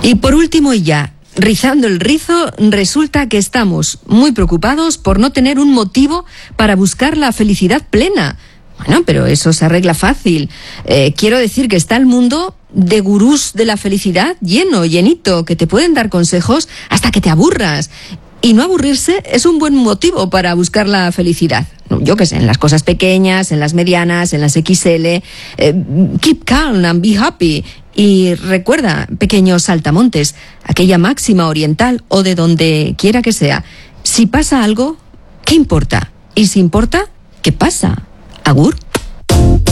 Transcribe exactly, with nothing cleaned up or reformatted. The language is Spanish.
Y por último y ya, rizando el rizo, resulta que estamos muy preocupados por no tener un motivo para buscar la felicidad plena. Bueno, pero eso se arregla fácil. Eh, quiero decir que está el mundo de gurús de la felicidad lleno, llenito, que te pueden dar consejos hasta que te aburras. Y no aburrirse es un buen motivo para buscar la felicidad. Yo qué sé, en las cosas pequeñas, en las medianas, en las equis ele. Eh, keep calm and be happy. Y recuerda, pequeños saltamontes, aquella máxima oriental o de donde quiera que sea. Si pasa algo, ¿qué importa? Y si importa, ¿qué pasa? Agur.